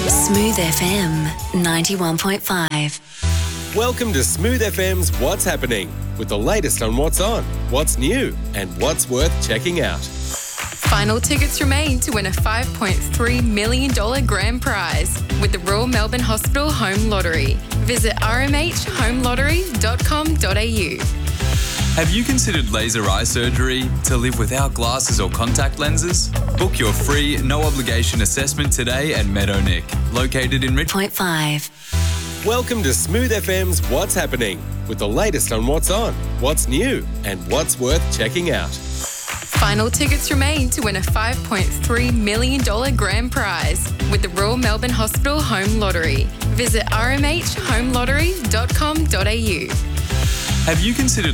Smooth FM 91.5. Welcome to Smooth FM's What's Happening, with the latest on what's on, what's new, and what's worth checking out. Final tickets remain to win a $5.3 million grand prize with the Royal Melbourne Hospital Home Lottery. Visit rmhhomelottery.com.au. Have you considered laser eye surgery to live without glasses or contact lenses? Book your free, no-obligation assessment today at Meadowneck, located in Richmond. 0.5. Welcome to Smooth FM's What's Happening, with the latest on what's on, what's new, and what's worth checking out. Final tickets remain to win a $5.3 million grand prize with the Royal Melbourne Hospital Home Lottery. Visit rmhhomelottery.com.au. Have you considered